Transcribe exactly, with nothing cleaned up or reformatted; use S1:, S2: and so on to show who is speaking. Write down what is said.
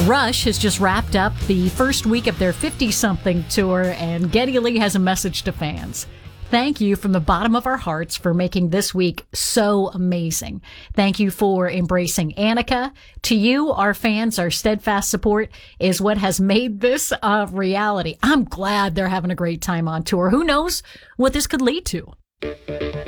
S1: Rush has just wrapped up the first week of their fifty-something tour, and Geddy Lee has a message to fans. Thank you from the bottom of our hearts for making this week so amazing. Thank you for embracing Annika. To you, our fans, our steadfast support is what has made this a reality. I'm glad they're having a great time on tour. Who knows what this could lead to?